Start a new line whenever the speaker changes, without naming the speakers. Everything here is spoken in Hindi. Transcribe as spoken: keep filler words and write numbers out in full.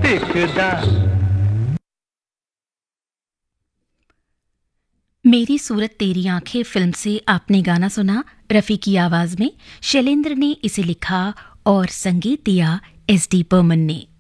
दिखदा।
मेरी सूरत तेरी आंखें फिल्म से आपने गाना सुना रफ़ी की आवाज में। शैलेंद्र ने इसे लिखा और संगीत दिया एस डी बर्मन ने।